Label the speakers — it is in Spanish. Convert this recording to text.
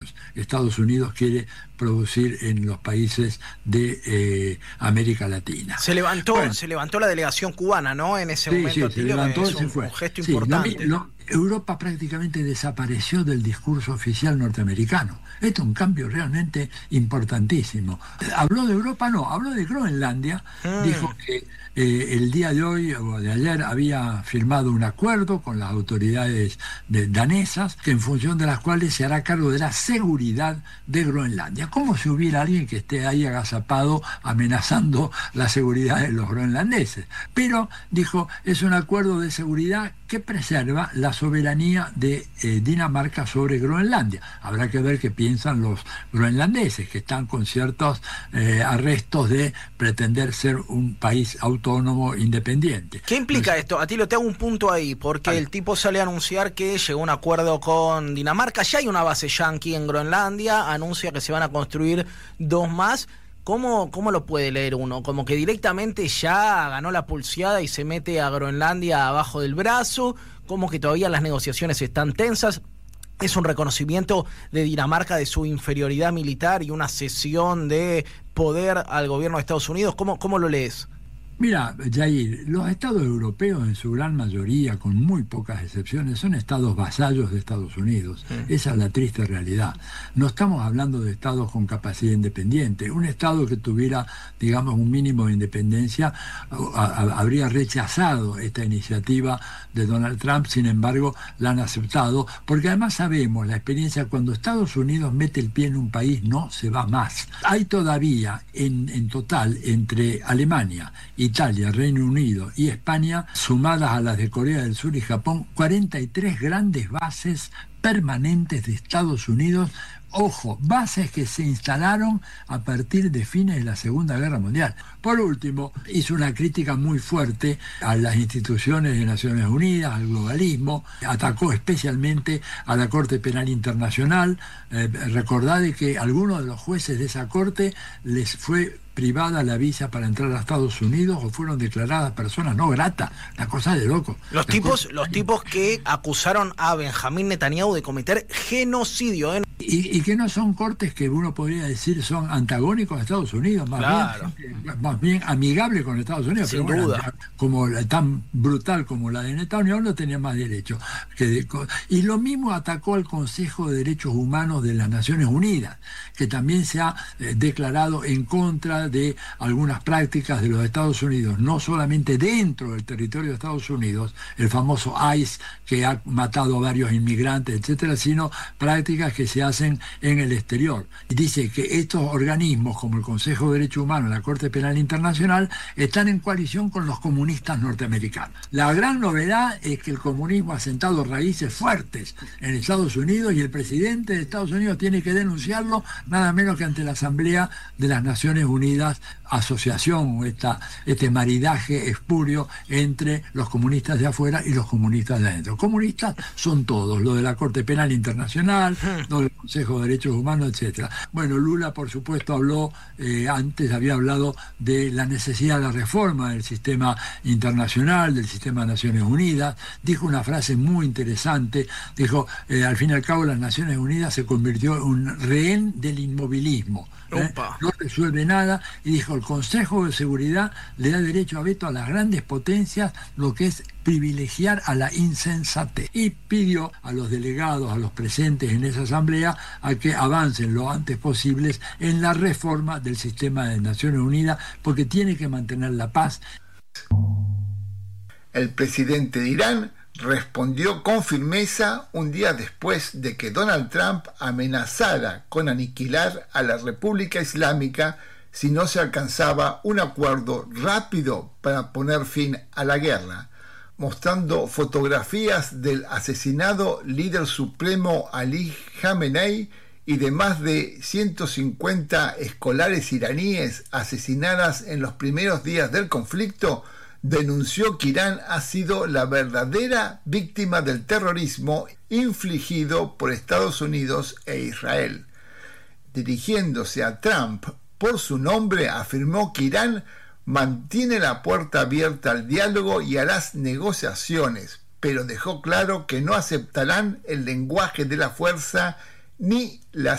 Speaker 1: Estados Unidos quiere producir en los países de América Latina.
Speaker 2: Se levantó la delegación cubana, ¿no? En ese momento,
Speaker 1: se levantó, se fue.
Speaker 2: Un gesto importante.
Speaker 1: Europa prácticamente desapareció del discurso oficial norteamericano. Esto es un cambio realmente importantísimo. Habló de Europa, no, habló de Groenlandia. Dijo que el día de hoy o de ayer había firmado un acuerdo con las autoridades danesas, que en función de las cuales se hará cargo de la seguridad de Groenlandia. Como si hubiera alguien que esté ahí agazapado amenazando la seguridad de los groenlandeses. Pero, dijo, es un acuerdo de seguridad que preserva la soberanía de Dinamarca sobre Groenlandia. Habrá que ver qué piensan los groenlandeses, que están con ciertos arrestos de pretender ser un país autónomo independiente.
Speaker 2: ¿Qué implica esto? Atilo, te hago un punto ahí, porque el tipo sale a anunciar que llegó a un acuerdo con Dinamarca, ya hay una base yanqui en Groenlandia, anuncia que se van a construir 2 más. ¿Cómo lo puede leer uno? ¿Como que directamente ya ganó la pulseada y se mete a Groenlandia abajo del brazo? ¿Como que todavía las negociaciones están tensas? ¿Es un reconocimiento de Dinamarca de su inferioridad militar y una cesión de poder al gobierno de Estados Unidos? ¿Cómo lo lees?
Speaker 1: Mira, Jair, los estados europeos en su gran mayoría, con muy pocas excepciones, son estados vasallos de Estados Unidos. Esa es la triste realidad. No estamos hablando de estados con capacidad independiente. Un estado que tuviera, digamos, un mínimo de independencia habría rechazado esta iniciativa de Donald Trump. Sin embargo, la han aceptado, porque además sabemos, la experiencia, cuando Estados Unidos mete el pie en un país, no se va más. Hay todavía, en total, entre Alemania, Italia, Reino Unido y España, sumadas a las de Corea del Sur y Japón, 43 grandes bases permanentes de Estados Unidos. Ojo, bases que se instalaron a partir de fines de la Segunda Guerra Mundial. Por último, hizo una crítica muy fuerte a las instituciones de Naciones Unidas, al globalismo, atacó especialmente a la Corte Penal Internacional. Recordad que algunos de los jueces de esa corte les fue privada la visa para entrar a Estados Unidos o fueron declaradas personas no gratas. Una cosa de loco.
Speaker 2: Los tipos que acusaron a Benjamín Netanyahu de cometer genocidio, ¿eh?
Speaker 1: Y que no son cortes que uno podría decir son antagónicos a Estados Unidos, más bien amigable con Estados Unidos.
Speaker 2: Sin
Speaker 1: pero
Speaker 2: duda.
Speaker 1: Como tan brutal como la de Netanyahu, no tenía más derecho. Y lo mismo atacó al Consejo de Derechos Humanos de las Naciones Unidas, que también se ha declarado en contra de algunas prácticas de los Estados Unidos, no solamente dentro del territorio de Estados Unidos, el famoso ICE, que ha matado a varios inmigrantes, etcétera, sino prácticas que se hacen en el exterior. Y dice que estos organismos, como el Consejo de Derechos Humanos, la Corte Penal Internacional, están en coalición con los comunistas norteamericanos. La gran novedad es que el comunismo ha sentado raíces fuertes en Estados Unidos y el presidente de Estados Unidos tiene que denunciarlo nada menos que ante la Asamblea de las Naciones Unidas, asociación, este maridaje espurio entre los comunistas de afuera y los comunistas de adentro. Comunistas son todos, lo de la Corte Penal Internacional, lo del Consejo de Derechos Humanos, etcétera. Bueno, Lula, por supuesto, habló, antes había hablado de la necesidad de la reforma del sistema internacional, del sistema de Naciones Unidas. Dijo una frase muy interesante, dijo, al fin y al cabo las Naciones Unidas se convirtió en un rehén del inmovilismo. No resuelve nada, y dijo, el Consejo de Seguridad le da derecho a veto a las grandes potencias, lo que es privilegiar a la insensatez. Y pidió a los delegados, a los presentes en esa asamblea, a que avancen lo antes posible en la reforma del sistema de Naciones Unidas, porque tiene que mantener la paz.
Speaker 3: El presidente de Irán respondió con firmeza un día después de que Donald Trump amenazara con aniquilar a la República Islámica si no se alcanzaba un acuerdo rápido para poner fin a la guerra, mostrando fotografías del asesinado líder supremo Ali Khamenei y de más de 150 escolares iraníes asesinadas en los primeros días del conflicto. Denunció que Irán ha sido la verdadera víctima del terrorismo infligido por Estados Unidos e Israel. Dirigiéndose a Trump por su nombre, afirmó que Irán mantiene la puerta abierta al diálogo y a las negociaciones, pero dejó claro que no aceptarán el lenguaje de la fuerza ni la